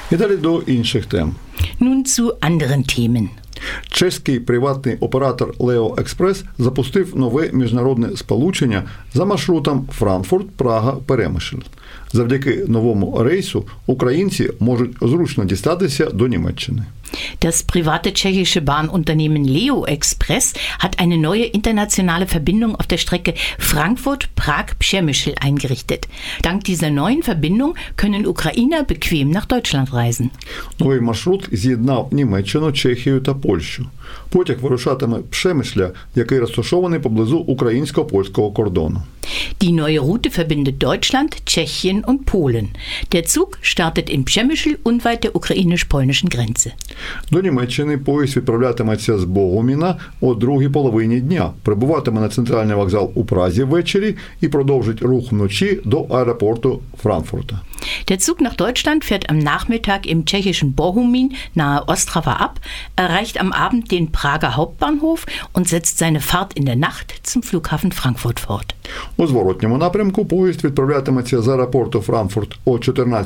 І далі до інших тем. Nun zu anderen Themen. Чеський приватний оператор Leo Express запустив нове міжнародне сполучення за маршрутом Франкфурт-Прага-Перемишль. Завдяки новому рейсу українці можуть зручно дістатися до Німеччини. Das private tschechische Bahnunternehmen Leo Express hat eine neue internationale Verbindung auf der Strecke Frankfurt-Prag-Przemyśl eingerichtet. Dank dieser neuen Verbindung können Ukrainer bequem nach Deutschland reisen. Новий маршрут з'єднав Німеччину, Чехію та Польщу. Потяг вирушатиме Пшемишля, який розташований поблизу українсько-польського кордону. Die neue Route verbindet Deutschland, Tschechien und Polen. Der Zug startet in Przemyśl unweit der ukrainisch-polnischen Grenze. До Німеччини поїзд відправлятиметься з Богоміна о другій половині дня, прибуватиме на центральний вокзал у Празі ввечері і продовжить рух вночі до аеропорту Франкфурта. Der Zug nach Deutschland fährt am Nachmittag im tschechischen Bohumin nahe Ostrava ab, erreicht am Abend den Prager Hauptbahnhof und setzt seine Fahrt in der Nacht zum Flughafen Frankfurt fort. У зворотньому напрямку поїзд відправлятиметься з аеропорту Франкфурт о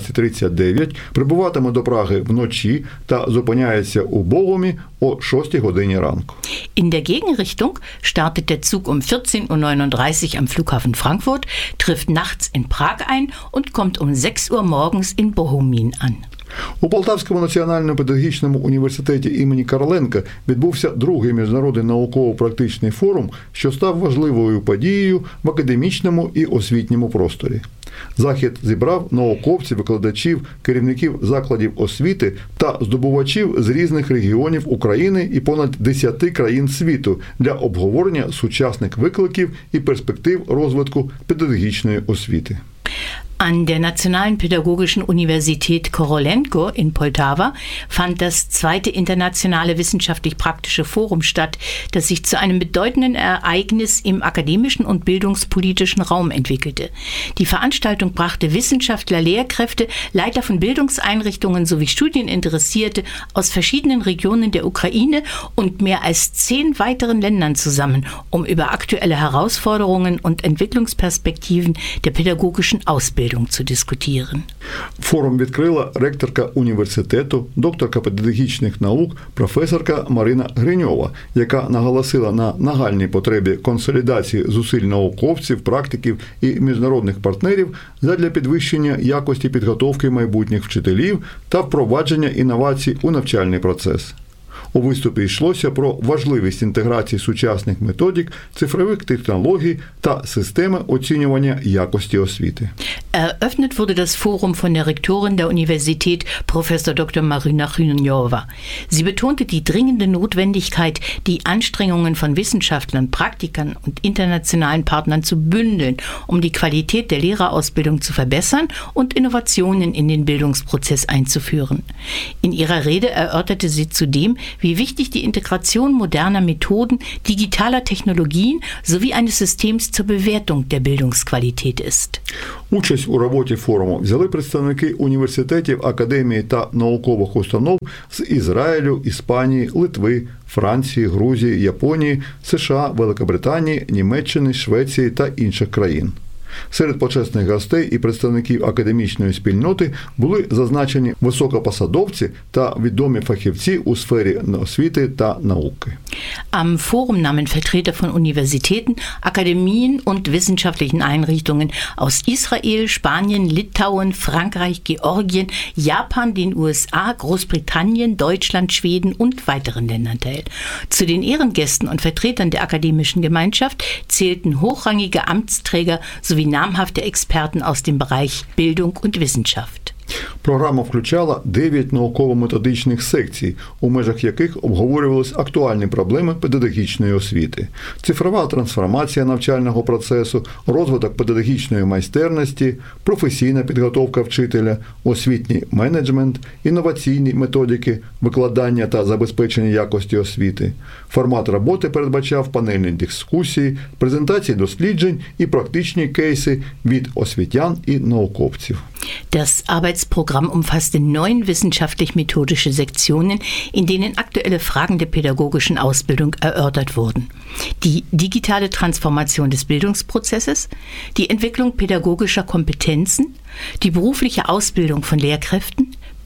14:39, прибуватиме до Праги вночі та зупиняється у Богомі о 6 годині ранку. In der Gegenrichtung startet der Zug um 14:39 Uhr am Flughafen Frankfurt, trifft nachts in Prag ein und kommt um 6 Uhr morgens in Bohumin an. У Полтавському національному педагогічному університеті імені Короленка відбувся другий міжнародний науково-практичний форум, що став важливою подією в академічному і освітньому просторі. Захід зібрав науковців, викладачів, керівників закладів освіти та здобувачів з різних регіонів України і понад 10 країн світу для обговорення сучасних викликів і перспектив розвитку педагогічної освіти. An der Nationalen Pädagogischen Universität Korolenko in Poltawa fand das zweite internationale wissenschaftlich-praktische Forum statt, das sich zu einem bedeutenden Ereignis im akademischen und bildungspolitischen Raum entwickelte. Die Veranstaltung brachte Wissenschaftler, Lehrkräfte, Leiter von Bildungseinrichtungen sowie Studieninteressierte aus verschiedenen Regionen der Ukraine und mehr als 10 weiteren Ländern zusammen, um über aktuelle Herausforderungen und Entwicklungsperspektiven der pädagogischen Ausbildung zu diskutieren. Форум відкрила ректорка університету, докторка педагогічних наук, професорка Марина Гриньова, яка наголосила на нагальній потребі консолідації зусиль науковців, практиків і міжнародних партнерів задля підвищення якості підготовки майбутніх вчителів та впровадження інновацій у навчальний процес. У виступі йшлося про важливість інтеграції сучасних методик, цифрових технологій та системи оцінювання якості освіти. Eröffnet wurde das Forum von der Rektorin der Universität, Prof. Dr. Marina Grinjova. Sie betonte die dringende Notwendigkeit, die Anstrengungen von Wissenschaftlern, Praktikern und internationalen Partnern zu bündeln, um die Qualität der Lehrerausbildung zu verbessern und Innovationen in den Bildungsprozess einzuführen. In ihrer Rede erörterte sie zudem, wie wichtig die Integration moderner Methoden, digitaler Technologien sowie eines Systems zur Bewertung der Bildungsqualität ist. Участь у роботі форуму взяли представники університетів, академії та наукових установ з Ізраїлю, Іспанії, Литви, Франції, Грузії, Японії, США, Великобританії, Німеччини, Швеції та інших країн. Серед почесних гостей і представників академічної спільноти були зазначені високопосадовці та відомі фахівці у сфері освіти та науки. Am Forum nahmen Vertreter von Universitäten, Akademien und wissenschaftlichen Einrichtungen aus Israel, Spanien, Litauen, Frankreich, Georgien, Japan, den USA, Großbritannien, Deutschland, Schweden und weiteren Ländern teil. Zu den Ehrengästen und Vertretern der akademischen Gemeinschaft zählten hochrangige Amtsträger sowie namhafte Experten aus dem Bereich Bildung und Wissenschaft. Програма включала 9 науково-методичних секцій, у межах яких обговорювались актуальні проблеми педагогічної освіти. Цифрова трансформація навчального процесу, розвиток педагогічної майстерності, професійна підготовка вчителя, освітній менеджмент, інноваційні методики, викладання та забезпечення якості освіти. Формат роботи передбачав панельні дискусії, презентації досліджень і практичні кейси від освітян і науковців. Das Arbeitsprogramm umfasste 9 wissenschaftlich-methodische Sektionen, in denen aktuelle Fragen der pädagogischen Ausbildung erörtert wurden. Die digitale Transformation des Bildungsprozesses, die Entwicklung pädagogischer Kompetenzen, die berufliche Ausbildung von Lehrkräften,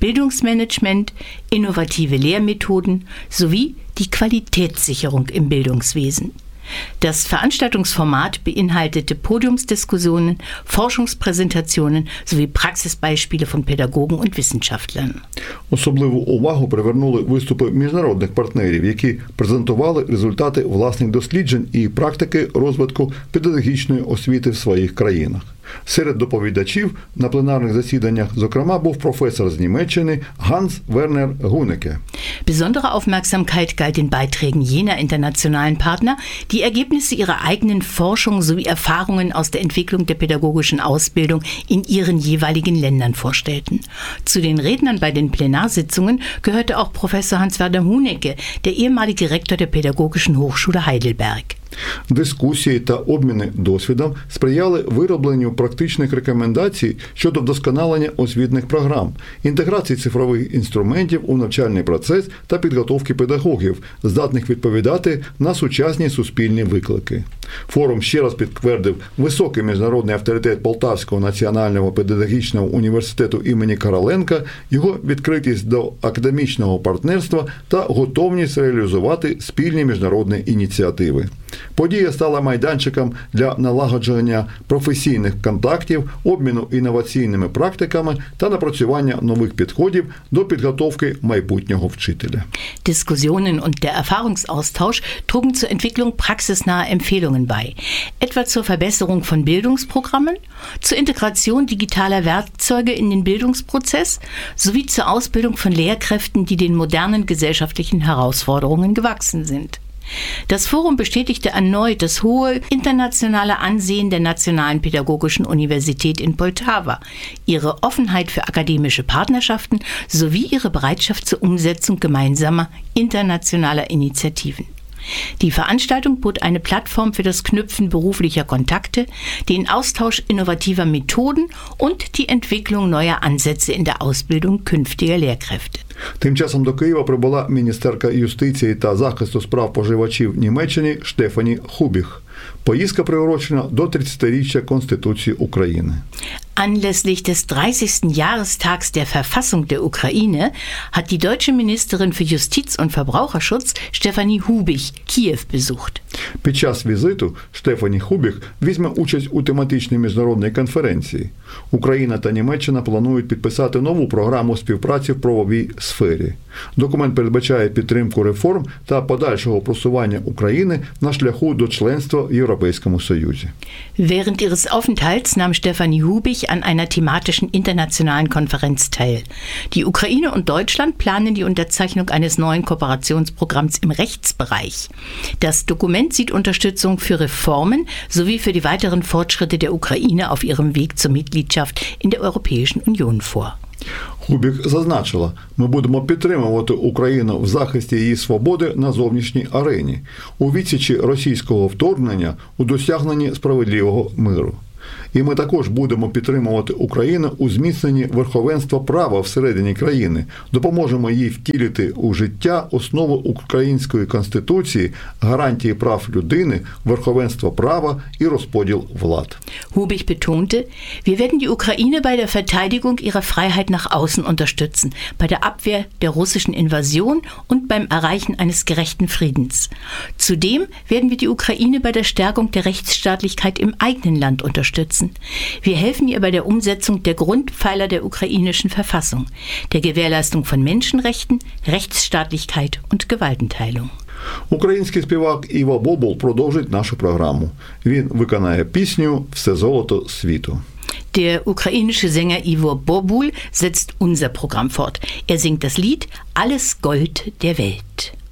Bildungsmanagement, innovative Lehrmethoden sowie die Qualitätssicherung im Bildungswesen. Das Veranstaltungsformat beinhaltete Podiumsdiskussionen, Forschungspräsentationen sowie Praxisbeispiele von Pädagogen und Wissenschaftlern. Особливу увагу привернули виступи міжнародних партнерів, які презентували результати власних досліджень і практики розвитку педагогічної освіти в своїх країнах. Серед доповідачів на пленарних засіданнях, зокрема, був професор з Німеччини Ганс Вернер Гунеке. Besondere Aufmerksamkeit galt den Beiträgen jener internationalen Partner, die Ergebnisse ihrer eigenen Forschung sowie Erfahrungen aus der Entwicklung der pädagogischen Ausbildung in ihren jeweiligen Ländern vorstellten. Zu den Rednern bei den Plenarsitzungen gehörte auch Professor Hans-Werner Hunecke, der ehemalige Rektor der Pädagogischen Hochschule Heidelberg. Дискусії та обміни досвідом сприяли виробленню практичних рекомендацій щодо вдосконалення освітніх програм, інтеграції цифрових інструментів у навчальний процес та підготовки педагогів, здатних відповідати на сучасні суспільні виклики. Форум ще раз підтвердив високий міжнародний авторитет Полтавського національного педагогічного університету імені Короленка, його відкритість до академічного партнерства та готовність реалізувати спільні міжнародні ініціативи. Подія стала майданчиком для налагодження професійних контактів, обміну інноваційними практиками та напрацювання нових підходів до підготовки майбутнього вчителя. Diskussionen und der Erfahrungsaustausch trugen zur Entwicklung praxisnaher Empfehlungen bei, etwa zur Verbesserung von Bildungsprogrammen, zur Integration digitaler Werkzeuge in den Bildungsprozess sowie zur Ausbildung von Lehrkräften, die den modernen gesellschaftlichen Herausforderungen gewachsen sind. Das Forum bestätigte erneut das hohe internationale Ansehen der Nationalen Pädagogischen Universität in Poltava, ihre Offenheit für akademische Partnerschaften sowie ihre Bereitschaft zur Umsetzung gemeinsamer internationaler Initiativen. Die Veranstaltung bot eine Plattform für das Knüpfen beruflicher Kontakte, den Austausch innovativer Methoden und die Entwicklung neuer Ansätze in der Ausbildung künftiger Lehrkräfte. Тим часом до Києва прибула міністерка юстиції та захисту справ споживачів в Німеччині Штефані Хубіх. Поїздка приурочена до 30-річчя Конституції України. Anlässlich des 30. Jahrestags der Verfassung der Ukraine hat die deutsche Ministerin für Justiz und Verbraucherschutz Stefanie Hubich Kiew besucht. Під час візиту Штефані Хубіх візьме участь у тематичній міжнародній конференції. Україна та Німеччина планують підписати нову програму співпраці в правовій сфері. Документ передбачає підтримку реформ та подальшого просування України на шляху до членства в Європейському Союзі. Während ihres Aufenthalts nahm Stefanie Hubich an einer thematischen internationalen Konferenz teil. Die Ukraine und Deutschland planen die Unterzeichnung eines neuen Kooperationsprogramms im Rechtsbereich. Das Dokument sieht Unterstützung für Reformen sowie für die weiteren Fortschritte der Ukraine auf ihrem Weg zur Mitgliedschaft in der Europäischen Union vor. Хубіх зазначила, ми будемо підтримувати Україну в захисті її свободи на зовнішній арені, у відсічі російського вторгнення, у досягненні справедливого миру. І ми також будемо підтримувати Україну у зміцненні верховенства права всередині країни, допоможемо їй втілити у життя основу української конституції, гарантії прав людини, верховенства права і розподіл влад. Hubich betonte, wir werden die Ukraine bei der Verteidigung ihrer Freiheit nach außen unterstützen, bei der Abwehr der russischen Invasion und beim Erreichen eines gerechten Friedens. Zudem werden wir die Ukraine bei der Stärkung der Rechtsstaatlichkeit im eigenen Land unterstützen. Wir helfen ihr bei der Umsetzung der Grundpfeiler der ukrainischen Verfassung, der Gewährleistung von Menschenrechten, Rechtsstaatlichkeit und Gewaltenteilung. Український співак Іво Бобул продовжить нашу програму. Він виконає пісню «Все золото світу». Der ukrainische Sänger Ivo Bobul setzt unser Programm fort. Er singt das Lied Alles Gold der Welt.